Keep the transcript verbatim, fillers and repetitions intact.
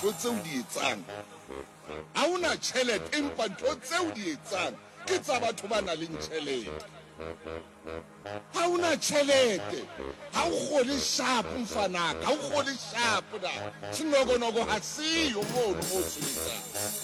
ntho tseo di etsang ha una tjhelete empa ntho tseo di etsang ke tsa batho ba nang le tjhelete ha una tjhelete ha o kgole sharp mfanaka ha o kgole sharp na sinokonogo ha siyo mono mo sebetsang